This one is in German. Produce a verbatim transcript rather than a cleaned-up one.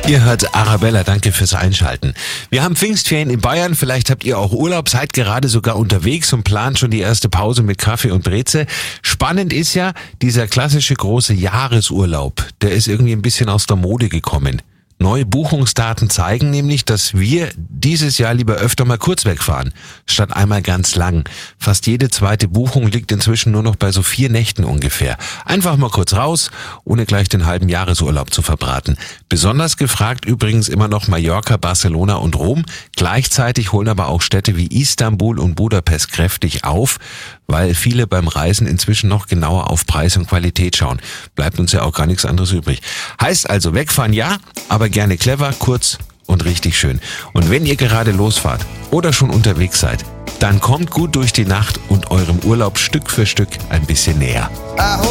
Ihr hört Arabella, danke fürs Einschalten. Wir haben Pfingstferien in Bayern, vielleicht habt ihr auch Urlaub, seid gerade sogar unterwegs und plant schon die erste Pause mit Kaffee und Breze. Spannend ist ja, dieser klassische große Jahresurlaub, der ist irgendwie ein bisschen aus der Mode gekommen. Neue Buchungsdaten zeigen nämlich, dass wir dieses Jahr lieber öfter mal kurz wegfahren, statt einmal ganz lang. Fast jede zweite Buchung liegt inzwischen nur noch bei so vier Nächten ungefähr. Einfach mal kurz raus, ohne gleich den halben Jahresurlaub zu verbraten. Besonders gefragt übrigens immer noch Mallorca, Barcelona und Rom. Gleichzeitig holen aber auch Städte wie Istanbul und Budapest kräftig auf, weil viele beim Reisen inzwischen noch genauer auf Preis und Qualität schauen. Bleibt uns ja auch gar nichts anderes übrig. Heißt also, wegfahren ja, aber gerne clever, kurz und richtig schön. Und wenn ihr gerade losfahrt oder schon unterwegs seid, dann kommt gut durch die Nacht und eurem Urlaub Stück für Stück ein bisschen näher.